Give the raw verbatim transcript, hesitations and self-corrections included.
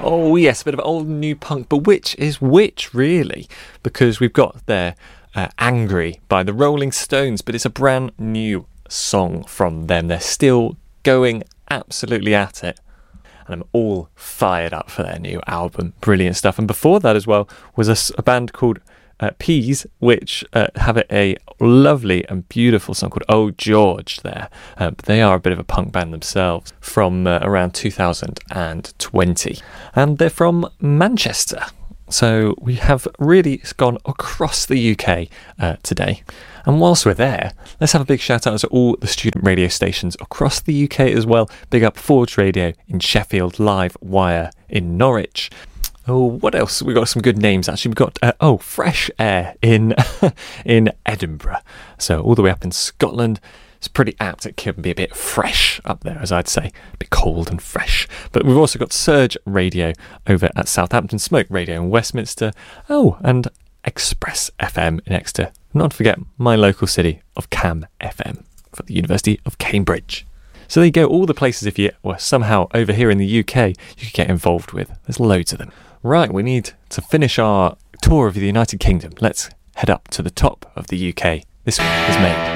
Oh yes, a bit of old new punk, but which is which really? Because we've got there uh, Angry by the Rolling Stones, but it's a brand new song from them. They're still going absolutely at it, and I'm all fired up for their new album. Brilliant stuff. And before that as well was a, a band called uh, Peas, which uh, have a lovely and beautiful song called Oh George there. Uh, but they are a bit of a punk band themselves from uh, around two thousand twenty. And they're from Manchester. So we have really gone across the U K uh, today. And whilst we're there, let's have a big shout out to all the student radio stations across the U K as well. Big up Forge Radio in Sheffield, Live Wire in Norwich. Oh, what else? We've got some good names actually. We've got, uh, oh, Fresh Air in in Edinburgh. So all the way up in Scotland. It's pretty apt. It can be a bit fresh up there, as I'd say. A bit cold and fresh. But we've also got Surge Radio over at Southampton, Smoke Radio in Westminster. Oh, and Express F M in Exeter. Not to forget my local city of Cam F M for the University of Cambridge. So there you go, all the places if you were somehow over here in the U K you could get involved with. There's loads of them. Right, we need to finish our tour of the United Kingdom. Let's head up to the top of the U K. This one is made